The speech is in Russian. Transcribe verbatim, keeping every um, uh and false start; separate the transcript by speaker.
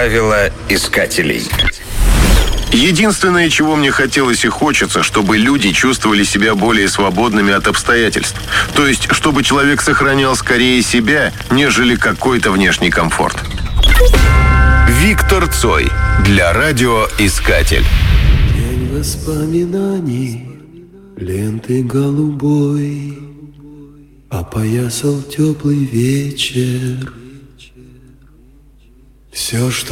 Speaker 1: Правила искателей.
Speaker 2: Единственное, чего мне хотелось и хочется, чтобы люди чувствовали себя более свободными от обстоятельств. То есть, чтобы человек сохранял скорее себя, нежели какой-то внешний комфорт. Виктор Цой для радиоискатель.
Speaker 3: День воспоминаний, ленты голубой, опоясал теплый вечер. Все, что